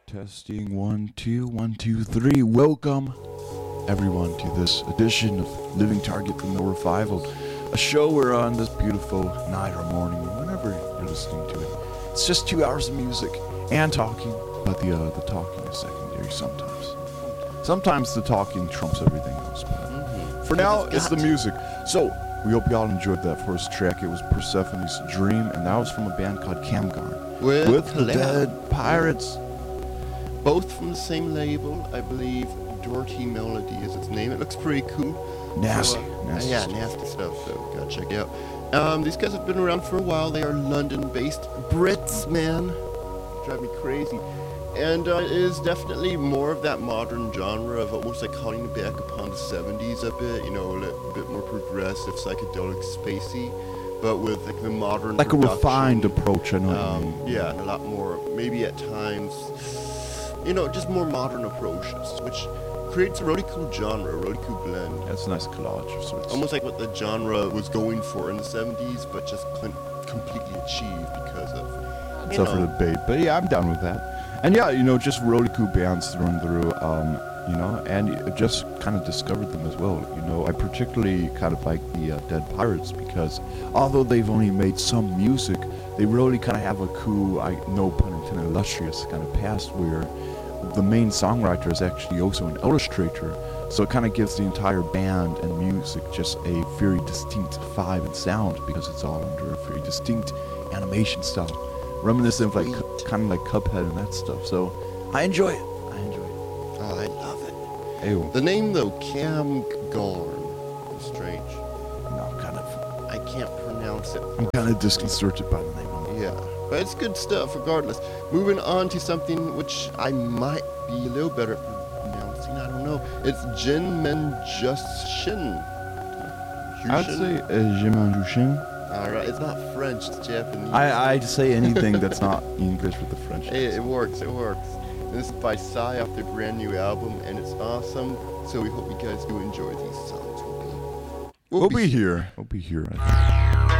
Testing 1, 2, 1, 2, 3. Welcome, everyone, to this edition of Living Target from the Revival, a show where on this beautiful night or morning, or whenever you're listening to it, it's just 2 hours of music and talking, but the talking is secondary sometimes. Sometimes the talking trumps everything else, but for now, it's the music. So, we hope y'all enjoyed that first track. It was Persephone's Dream, and that was from a band called Camgarn with the Dead Pirates. Both from the same label, I believe. Dirty Melody is its name. It looks pretty cool. Nasty. Yeah, nasty stuff, so gotta check it out. These guys have been around for a while. They are London-based Brits, man. Drive me crazy. And it is definitely more of that modern genre of almost like calling back upon the 70s a bit, you know, a bit more progressive, psychedelic, spacey, but with like the modern like production. A refined approach, I know what you mean. Yeah, and a lot more, maybe at times, you know, just more modern approaches, which creates a really cool genre, a really cool blend. That's a nice collage of sorts. Almost like what the genre was going for in the 70s, but just couldn't completely achieve because of, It's up for debate, but yeah, I'm down with that. And yeah, you know, just really cool bands to run through, you know, and just kind of discovered them as well. You know, I particularly kind of like the Dead Pirates because although they've only made some music, they really kind of have a cool, no pun intended, illustrious kind of past where the main songwriter is actually also an illustrator. So it kind of gives the entire band and music just a very distinct vibe and sound because it's all under a very distinct animation style. Reminiscent of like kind of like Cuphead and that stuff. So I enjoy it. Oh, I love it. Ew. The name though, Camgarn, is strange. No, kind of. I can't pronounce it. I'm kind of disconcerted by the name. Yeah, but it's good stuff regardless. Moving on to something which I might be a little better at pronouncing. I don't know. It's Jin Menjushin. I'd say Jimanjushin. Alright, it's not French, it's Japanese. I'd say anything that's not English with the French. It works. And this is by Psy off their brand new album, and it's awesome. So we hope you guys do enjoy these songs. We'll be here. We'll be here.